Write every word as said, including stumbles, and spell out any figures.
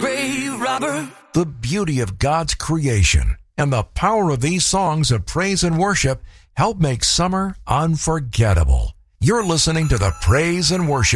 grave robber. The beauty of God's creation and the power of these songs of praise and worship help make summer unforgettable. You're listening to the Praise and Worship